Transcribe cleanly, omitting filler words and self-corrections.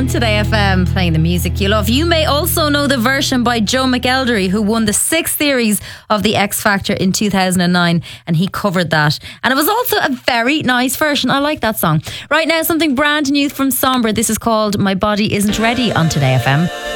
on Today FM, playing the music you love. You may also know the version by Joe McElderry, who won the 6th series of the X Factor in 2009, and he covered that. And it was also a very nice version. I like that song. Right now, something brand new from Sombra. This is called My Body Isn't Ready on Today FM.